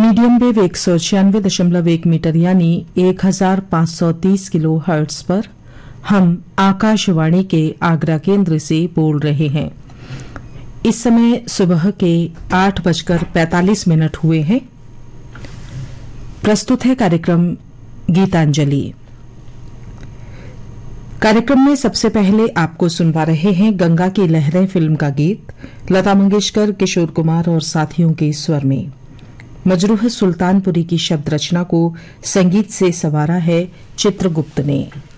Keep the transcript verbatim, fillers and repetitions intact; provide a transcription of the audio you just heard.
Medium wave एक सौ छियानवे दशमलव एक मीटर यानी एक हजार पांच सौ तीस किलो हर्ट्ज पर हम आकाशवाणी के आगरा केंद्र से बोल रहे हैं। इस समय सुबह के आठ बजकर पैंतालीस मिनट हुए हैं। प्रस्तुत है कार्यक्रम गीतांजलि। कार्यक्रम में सबसे पहले आपको सुनवा रहे हैं गंगा की लहरें फिल्म का गीत, लता मंगेशकर, किशोर कुमार और साथियों के स्वर में। मजरूह सुल्तानपुरी की शब्द रचना को संगीत से संवारा है चित्रगुप्त ने।